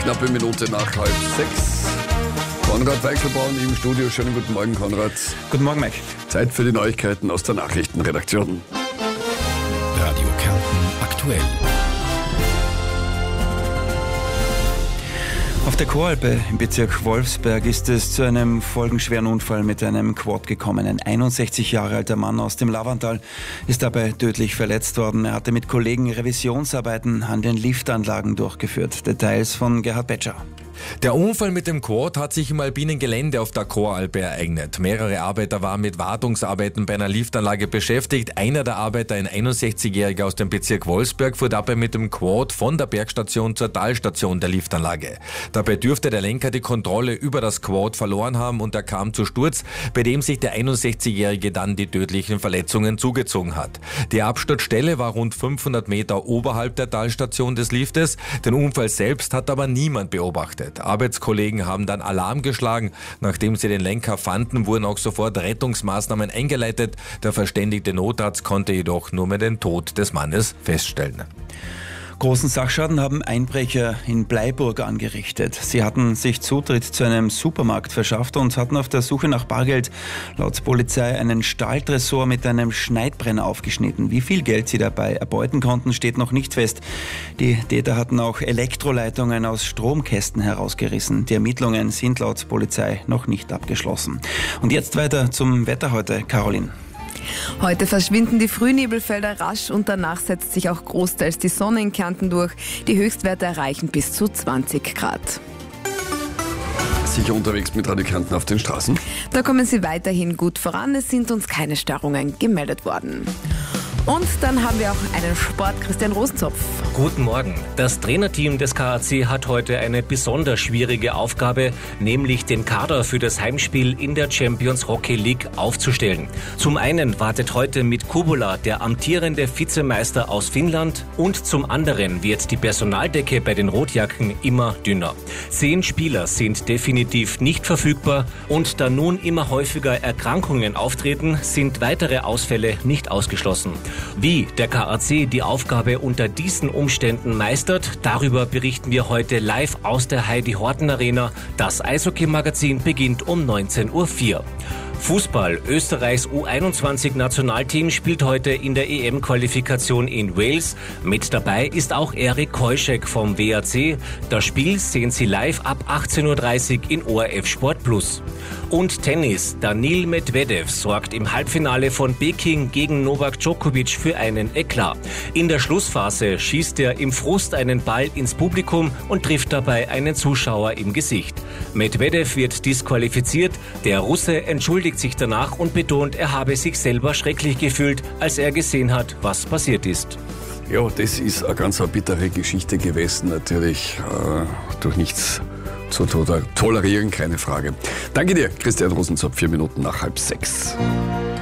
knappe Minute nach 5:30. Konrad Weichelborn im Studio. Schönen guten Morgen, Konrad. Guten Morgen, Mike. Zeit für die Neuigkeiten aus der Nachrichtenredaktion. Radio Kärnten aktuell. Auf der Choralpe im Bezirk Wolfsberg ist es zu einem folgenschweren Unfall mit einem Quad gekommen. Ein 61 Jahre alter Mann aus dem Lavantal ist dabei tödlich verletzt worden. Er hatte mit Kollegen Revisionsarbeiten an den Liftanlagen durchgeführt. Details von Gerhard Betscher. Der Unfall mit dem Quad hat sich im alpinen Gelände auf der Choralpe ereignet. Mehrere Arbeiter waren mit Wartungsarbeiten bei einer Liftanlage beschäftigt. Einer der Arbeiter, ein 61-Jähriger aus dem Bezirk Wolfsberg, fuhr dabei mit dem Quad von der Bergstation zur Talstation der Liftanlage. Dabei dürfte der Lenker die Kontrolle über das Quad verloren haben und er kam zu Sturz, bei dem sich der 61-Jährige dann die tödlichen Verletzungen zugezogen hat. Die Absturzstelle war rund 500 Meter oberhalb der Talstation des Liftes. Den Unfall selbst hat aber niemand beobachtet. Arbeitskollegen haben dann Alarm geschlagen. Nachdem sie den Lenker fanden, wurden auch sofort Rettungsmaßnahmen eingeleitet. Der verständigte Notarzt konnte jedoch nur mehr den Tod des Mannes feststellen. Großen Sachschaden haben Einbrecher in Bleiburg angerichtet. Sie hatten sich Zutritt zu einem Supermarkt verschafft und hatten auf der Suche nach Bargeld laut Polizei einen Stahltresor mit einem Schneidbrenner aufgeschnitten. Wie viel Geld sie dabei erbeuten konnten, steht noch nicht fest. Die Täter hatten auch Elektroleitungen aus Stromkästen herausgerissen. Die Ermittlungen sind laut Polizei noch nicht abgeschlossen. Und jetzt weiter zum Wetter heute, Caroline. Heute verschwinden die Frühnebelfelder rasch und danach setzt sich auch großteils die Sonne in Kärnten durch. Die Höchstwerte erreichen bis zu 20 Grad. Sicher unterwegs mit Radio Kärnten auf den Straßen? Da kommen Sie weiterhin gut voran. Es sind uns keine Störungen gemeldet worden. Und dann haben wir auch einen Sport, Christian Rosenzopf. Guten Morgen. Das Trainerteam des KAC hat heute eine besonders schwierige Aufgabe, nämlich den Kader für das Heimspiel in der Champions Hockey League aufzustellen. Zum einen wartet heute mit Kubula der amtierende Vizemeister aus Finnland und zum anderen wird die Personaldecke bei den Rotjacken immer dünner. 10 Spieler sind definitiv nicht verfügbar und da nun immer häufiger Erkrankungen auftreten, sind weitere Ausfälle nicht ausgeschlossen. Wie der KAC die Aufgabe unter diesen Umständen meistert, darüber berichten wir heute live aus der Heidi-Horten-Arena. Das Eishockey-Magazin beginnt um 19:04 Uhr. Fußball. Österreichs U21-Nationalteam spielt heute in der EM-Qualifikation in Wales. Mit dabei ist auch Erik Keuschek vom WAC. Das Spiel sehen Sie live ab 18:30 Uhr in ORF Sport Plus. Und Tennis. Daniil Medvedev sorgt im Halbfinale von Peking gegen Novak Djokovic für einen Eklat. In der Schlussphase schießt er im Frust einen Ball ins Publikum und trifft dabei einen Zuschauer im Gesicht. Medvedev wird disqualifiziert. Der Russe entschuldigt sich danach und betont, er habe sich selber schrecklich gefühlt, als er gesehen hat, was passiert ist. Ja, das ist eine ganz bittere Geschichte gewesen, natürlich durch nichts zu tolerieren, keine Frage. Danke dir, Christian Rosenzopf, 4 Minuten nach 5:30.